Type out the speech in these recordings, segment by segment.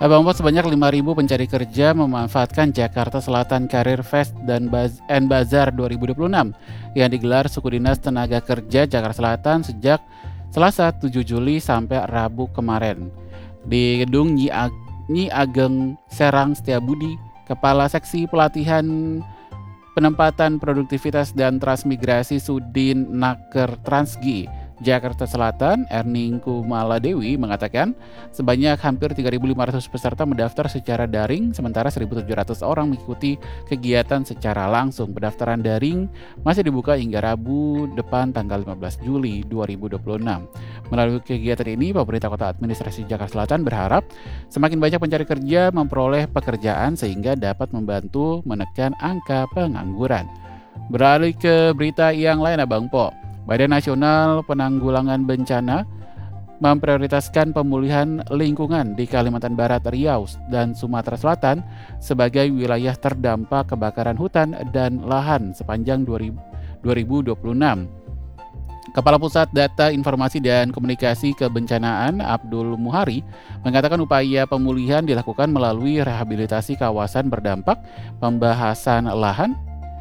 Bang Bo, sebanyak 5.000 pencari kerja memanfaatkan Jakarta Selatan Career Fest and Bazaar 2026 yang digelar Suku Dinas Tenaga Kerja Jakarta Selatan sejak Selasa 7 Juli sampai Rabu kemarin. Di gedung Nyi Ageng Serang Setiabudi, Kepala Seksi Pelatihan Penempatan Produktivitas dan Transmigrasi Sudin Naker Transgi Jakarta Selatan, Erning Kumaladewi mengatakan sebanyak hampir 3.500 peserta mendaftar secara daring, sementara 1.700 orang mengikuti kegiatan secara langsung. Pendaftaran daring masih dibuka hingga Rabu depan tanggal 15 Juli 2026. Melalui kegiatan ini, pemerintah Kota Administrasi Jakarta Selatan berharap semakin banyak pencari kerja memperoleh pekerjaan sehingga dapat membantu menekan angka pengangguran. Beralih ke berita yang lain, Abang Po. Badan Nasional Penanggulangan Bencana memprioritaskan pemulihan lingkungan di Kalimantan Barat, Riau, dan Sumatera Selatan sebagai wilayah terdampak kebakaran hutan dan lahan sepanjang 2026. Kepala Pusat Data Informasi dan Komunikasi Kebencanaan Abdul Muhari mengatakan upaya pemulihan dilakukan melalui rehabilitasi kawasan berdampak, pembasahan lahan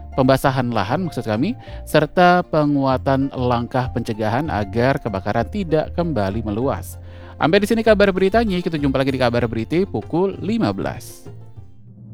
serta penguatan langkah pencegahan agar kebakaran tidak kembali meluas. Sampai di sini kabar beritanya, kita jumpa lagi di kabar berita pukul 15.